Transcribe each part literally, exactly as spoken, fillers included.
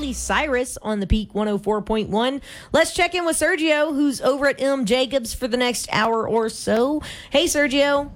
Miley Cyrus on the Peak one oh four point one. Let's check in with Sergio, who's over at M. Jacobs for the next hour or so. Hey, Sergio.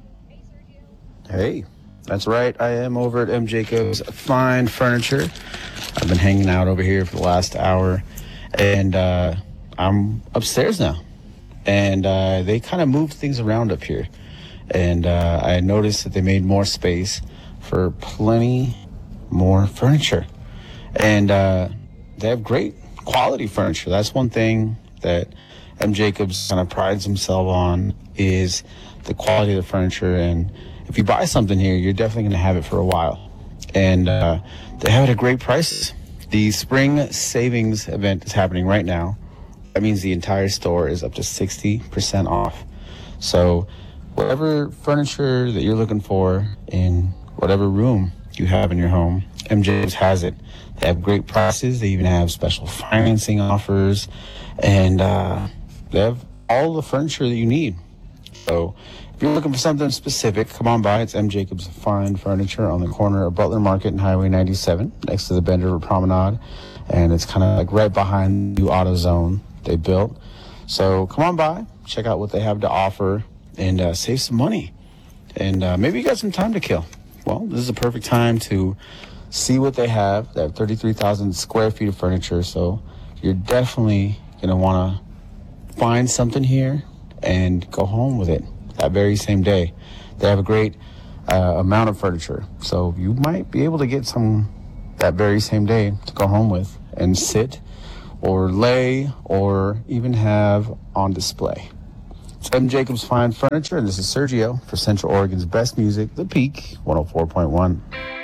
Hey, that's right. I am over at M. Jacobs Fine Furniture. I've been hanging out over here for the last hour, and uh, I'm upstairs now. And uh, they kind of moved things around up here. And uh, I noticed that they made more space for plenty more furniture. And uh, they have great quality furniture. That's one thing that M. Jacobs kind of prides himself on, is the quality of the furniture. And if you buy something here, you're definitely going to have it for a while. And uh, they have it at great prices. The spring savings event is happening right now. That means the entire store is up to sixty percent off. So whatever furniture that you're looking for in whatever room you have in your home, M. Jacobs has it. They have great prices. They even have special financing offers. And uh, they have all the furniture that you need. So if you're looking for something specific, come on by. It's M. Jacobs Fine Furniture on the corner of Butler Market and Highway ninety-seven, next to the Bend River Promenade. And it's kind of like right behind the new AutoZone they built. So come on by, check out what they have to offer, and uh, save some money. And uh, maybe you got some time to kill. Well, this is a perfect time to see what they have. They have thirty-three thousand square feet of furniture, so you're definitely going to want to find something here and go home with it that very same day. They have a great uh, amount of furniture, so you might be able to get some that very same day to go home with and sit or lay or even have on display. It's M. Jacobs Fine Furniture, and this is Sergio for Central Oregon's best music, The Peak one oh four point one.